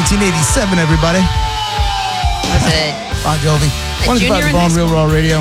1987, everybody. Was it Bon Jovi. One junior about the in Bone high Real school? Raw Radio.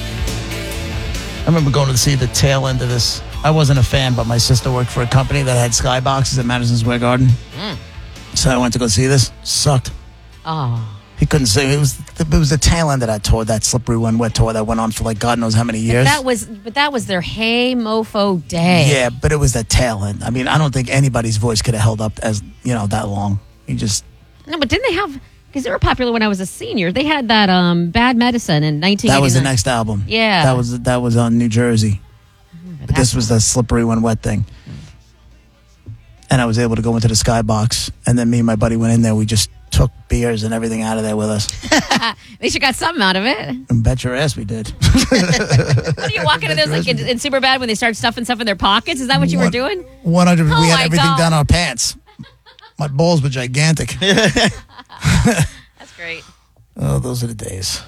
I remember going to see the tail end of this. I wasn't a fan, but my sister worked for a company that had skyboxes at Madison Square Garden. So I went to go see this. Sucked. Oh. He couldn't sing. It was the tail end of that tour, that Slippery When Wet tour that went on for like God knows how many years. But that was their Hey Mofo Day. Yeah, but it was the tail end. I mean, I don't think anybody's voice could have held up as, that long. He just... No, but didn't they have... Because they were popular when I was a senior. They had that Bad Medicine in 1989. That was the next album. Yeah. That was on New Jersey. But this was the Slippery When Wet thing. And I was able to go into the skybox. And then me and my buddy went in there. We just took beers and everything out of there with us. At least you got something out of it. And bet your ass we did. What are you walking into those like in Superbad when they start stuffing stuff in their pockets? Is that what you were doing? 100. Oh We had my everything God. down our pants. My balls were gigantic. That's great. Oh, those are the days.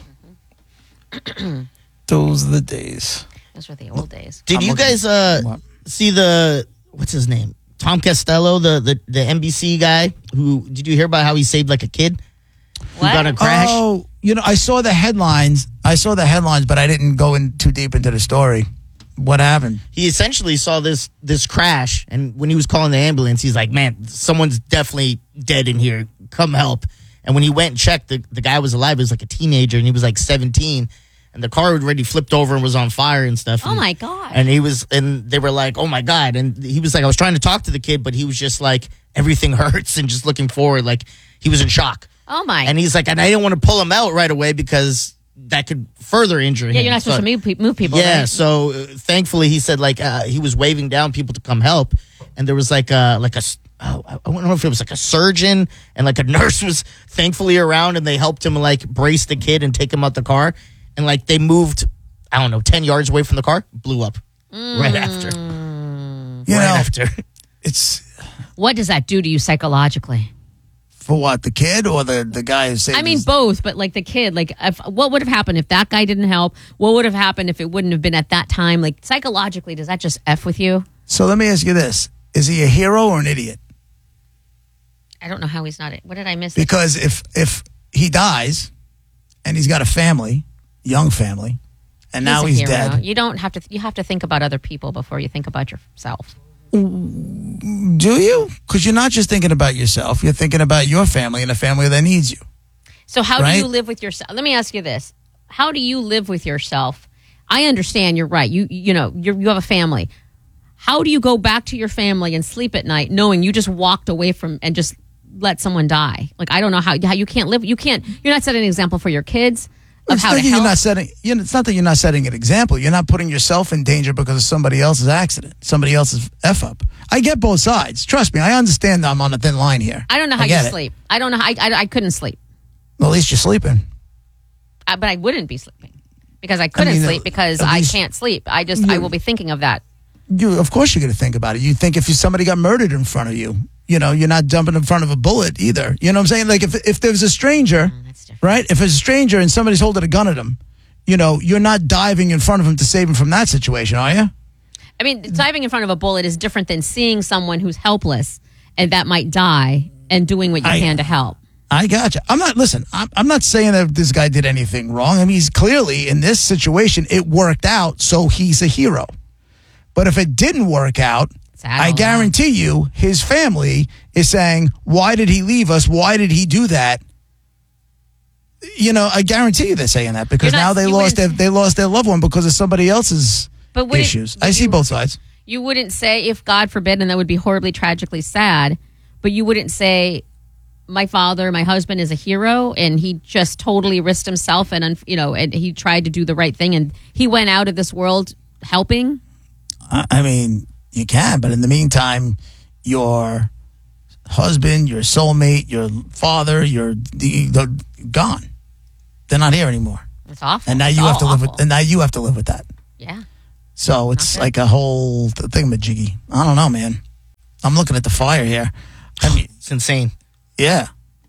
Those are the days. Those were the old days. Did you guys see what's his name? Tom Costello, the NBC guy who, did you hear about how he saved like a kid who What? got in a crash? Oh, I saw the headlines. But I didn't go in too deep into the story. What happened? He essentially saw this crash, and when he was calling the ambulance, he's like, man, someone's definitely dead in here. Come help. And when he went and checked, the guy was alive. He was like a teenager, and he was like 17. And the car had already flipped over and was on fire and stuff. Oh, my God. And they were like, oh, my God. And he was like, I was trying to talk to the kid, but he was just like, everything hurts and just looking forward. Like, he was in shock. Oh, my. And he's like, and I didn't want to pull him out right away because that could further injure him. Yeah, you're not supposed to move people. Yeah, right? so thankfully he said like he was waving down people to come help, and there was I don't know if it was like a surgeon and like a nurse was thankfully around, and they helped him like brace the kid and take him out the car, and like they moved 10 yards away from the car, blew up right after. After. It's What does that do to you psychologically? for what, the kid or the guy who saved I mean, his- both, but like the kid, like what would have happened if that guy didn't help? What would have happened if it wouldn't have been at that time? Like psychologically, does that just F with you? So let me ask you this. Is he a hero or an idiot? I don't know how he's not. What did I miss? Because if he dies and he's got a family, young family, and now a he's hero. dead. You don't have to. You have to think about other people before you think about yourself. Do you? Because you're not just thinking about yourself. You're thinking about your family and a family that needs you. So how do Right? you live with yourself? Let me ask you this: how do you live with yourself? I understand you're right. You have a family. How do you go back to your family and sleep at night knowing you just walked away from and just let someone die? Like I don't know how you can't live. You can't. You're not setting an example for your kids of It's how not to that help. it's not that you're not setting an example. You're not putting yourself in danger because of somebody else's accident, somebody else's F up. I get both sides. Trust me, I understand I'm on a thin line here. I don't know how you get it. sleep. I don't know. I couldn't sleep, Well, at least you're sleeping. but I wouldn't be sleeping because I couldn't mean, sleep because at I least- can't sleep. I will be thinking of that. Of course you're going to think about it. You think if somebody got murdered in front of you, you're not jumping in front of a bullet either. You know what I'm saying? Like if there's a stranger, That's different. right? If it's a stranger and somebody's holding a gun at him, you're not diving in front of him to save him from that situation, are you? I mean, diving in front of a bullet is different than seeing someone who's helpless and that might die and doing what you can to help. I gotcha. I'm not saying that this guy did anything wrong. I mean, he's clearly in this situation, it worked out, so he's a hero. But if it didn't work out, Sad I all guarantee you his family is saying, why did he leave us? Why did he do that? I guarantee you they're saying that because You're not- now they you lost wouldn't- their loved one because of somebody else's But would it- issues. but I see you- both sides. You wouldn't say, if God forbid, and that would be horribly, tragically sad, but you wouldn't say, my father, my husband is a hero, and he just totally risked himself, and and he tried to do the right thing, and he went out of this world helping. I mean, you can, but in the meantime, your husband, your soulmate, your father, they're gone. They're not here anymore, It's awful. and now It's you have all to live awful. with. And now you have to live with that. Yeah. So it's Okay. like a whole thingamajiggy. I don't know, man. I'm looking at the fire here. I mean, It's insane. yeah.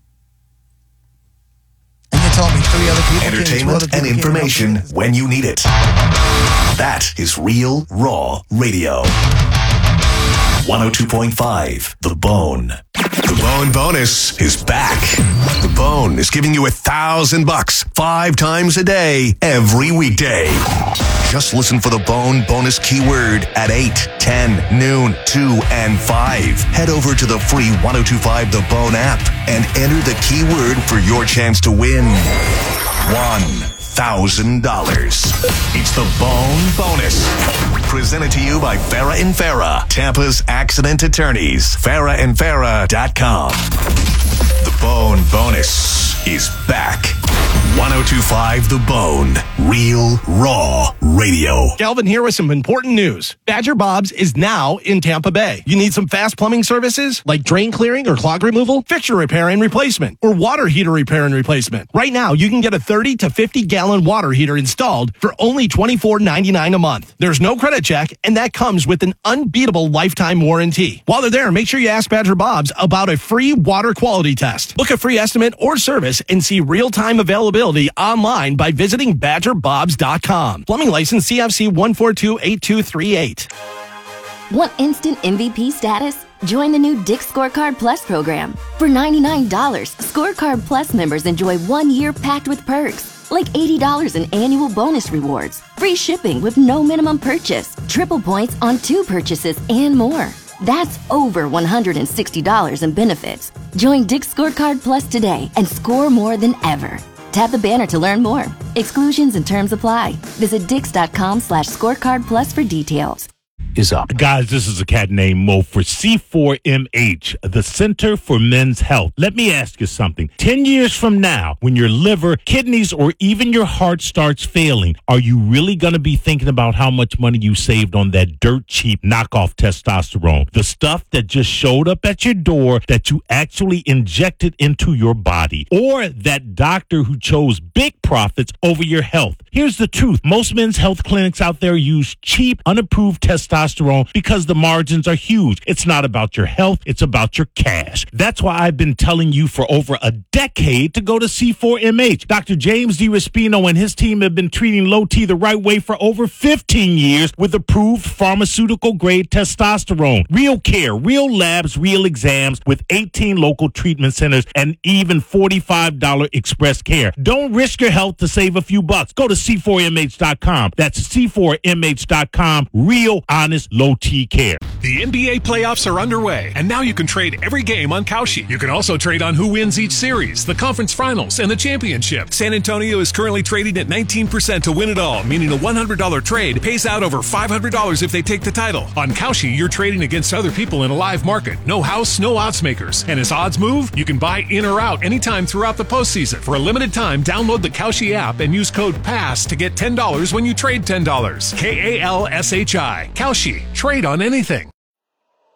And you're telling me 3 other people came, 2 other Entertainment people and came information up with when you need it. That is Real Raw Radio. 102.5 The Bone. The Bone Bone bonus is back. The Bone is giving you $1,000 5 times a day, every weekday. Just listen for the Bone bonus keyword at 8, 10, noon, 2, and 5. Head over to the free 1025 The Bone app and enter the keyword for your chance to win $1,000. It's the Bone bonus. Presented to you by Farah and Farah, Tampa's accident attorneys. FarahandFarah.com. The Bone bonus is back. 1025 The Bone. Real, raw radio. Galvin here with some important news. Badger Bob's is now in Tampa Bay. You need some fast plumbing services like drain clearing or clog removal, fixture repair and replacement, or water heater repair and replacement. Right now, you can get a 30 to 50 gallon water heater installed for only $24.99 a month. There's no credit check, and that comes with an unbeatable lifetime warranty. While they're there, make sure you ask Badger Bob's about a free water quality test. Book a free estimate or service and see real-time availability online by visiting BadgerBobs.com. Plumbing license CFC 1428238. Want instant MVP status? Join the new Dick's Scorecard Plus program. For $99, Scorecard Plus members enjoy 1 year packed with perks, like $80 in annual bonus rewards, free shipping with no minimum purchase, triple points on 2 purchases, and more. That's over $160 in benefits. Join Dick's Scorecard Plus today and score more than ever. Tap the banner to learn more. Exclusions and terms apply. Visit Dix.com/scorecard plus for details. Is up. Guys, this is a cat named Mo for C4MH, the Center for Men's Health. Let me ask you something. 10 years from now, when your liver, kidneys, or even your heart starts failing, are you really going to be thinking about how much money you saved on that dirt cheap knockoff testosterone? The stuff that just showed up at your door that you actually injected into your body, or that doctor who chose big profits over your health. Here's the truth. Most men's health clinics out there use cheap, unapproved testosterone because the margins are huge. It's not about your health. It's about your cash. That's why I've been telling you for over a decade to go to C4MH. Dr. James DiRespino and his team have been treating low T the right way for over 15 years with approved pharmaceutical-grade testosterone. Real care, real labs, real exams with 18 local treatment centers and even $45 express care. Don't risk your health to save a few bucks. Go to C4MH.com. That's C4MH.com. Real, honest, low T care. The NBA playoffs are underway, and now you can trade every game on Kalshi. You can also trade on who wins each series, the conference finals, and the championship. San Antonio is currently trading at 19% to win it all, meaning a $100 trade pays out over $500 if they take the title. On Kalshi, you're trading against other people in a live market. No house, no odds makers. And as odds move, you can buy in or out anytime throughout the postseason. For a limited time, download the Kalshi app and use code PASS to get $10 when you trade $10. KALSHI. Kalshi. Trade on anything.